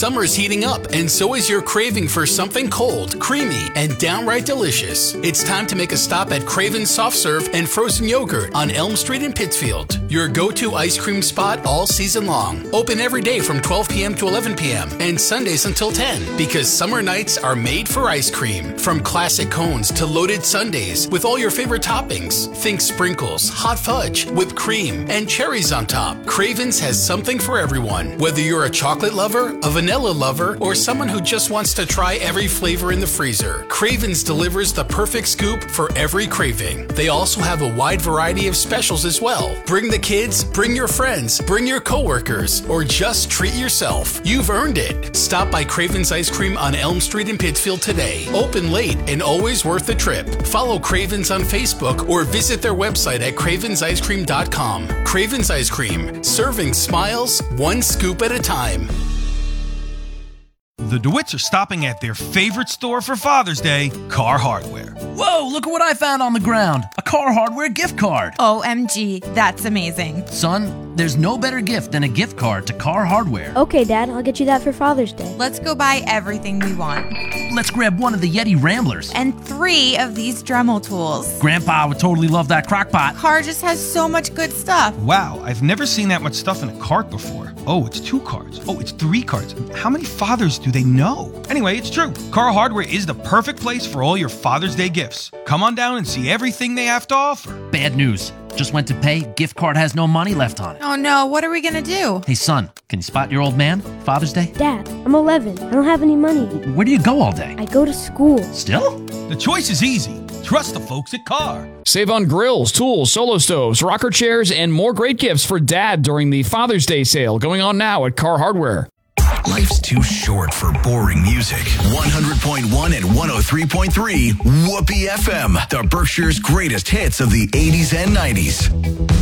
Summer's heating up, and so is your craving for something cold, creamy, and downright delicious. It's time to make a stop at Craven's Soft Serve and Frozen Yogurt on Elm Street in Pittsfield. Your go-to ice cream spot all season long. Open every day from 12 p.m. to 11 p.m. and Sundays until 10, because summer nights are made for ice cream. From classic cones to loaded sundaes with all your favorite toppings. Think sprinkles, hot fudge, whipped cream, and cherries on top. Craven's has something for everyone. Whether you're a chocolate lover, a vanilla lover, or someone who just wants to try every flavor in the freezer, Craven's delivers the perfect scoop for every craving. They also have a wide variety of specials as well. Bring the kids, bring your friends, bring your coworkers, or just treat yourself. You've earned it. Stop by Craven's Ice Cream on Elm Street in Pittsfield today. Open late and always worth the trip. Follow Craven's on Facebook or visit their website at cravensicecream.com. Craven's Ice Cream, serving smiles one scoop at a time. The DeWitts are stopping at their favorite store for Father's Day, Car Hardware. Whoa, look at what I found on the ground. A Car Hardware gift card. OMG, that's amazing. Son, there's no better gift than a gift card to Car Hardware. Okay, Dad, I'll get you that for Father's Day. Let's go buy everything we want. Let's grab one of the Yeti Ramblers. And 3 of these Dremel tools. Grandpa would totally love that crock pot. Car just has so much good stuff. Wow, I've never seen that much stuff in a cart before. Oh, it's 2 carts. Oh, it's 3 carts. How many fathers do they know? Anyway, it's true. Car Hardware is the perfect place for all your Father's Day gifts. Come on down and see everything they have to offer. Bad news. Just went to pay, gift card has no money left on it. Oh no, what are we gonna do? Hey son, can you spot your old man? Father's Day? Dad, I'm 11. I don't have any money. Where do you go all day? I go to school. Still? The choice is easy. Trust the folks at Car. Save on grills, tools, solo stoves, rocker chairs, and more great gifts for Dad during the Father's Day sale going on now at Car Hardware. Life's too short for boring music. 100.1 and 103.3 Whoopee FM, the Berkshire's greatest hits of the 80s and 90s.